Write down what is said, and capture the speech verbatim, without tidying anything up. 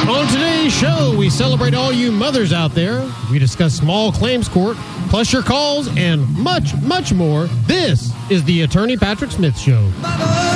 On today's show, we celebrate all you mothers out there. We discuss small claims court, plus your calls, and much, much more. This is the Attorney Patrick Smith Show.